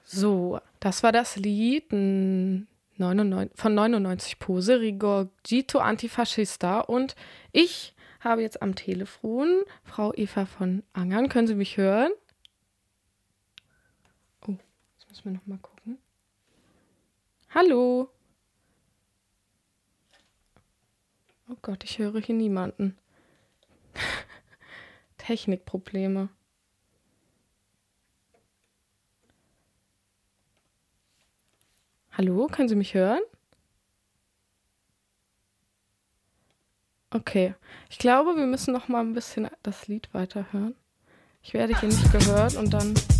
So, das war das Lied 99 Pose, Rigorgito Antifascista. Und ich habe jetzt am Telefon Frau Eva von Angern. Können Sie mich hören? Oh, jetzt müssen wir noch mal gucken. Hallo? Oh Gott, ich höre hier niemanden. Technikprobleme. Hallo, können Sie mich hören? Okay, ich glaube, wir müssen noch mal ein bisschen das Lied weiterhören. Ich werde hier nicht gehört und dann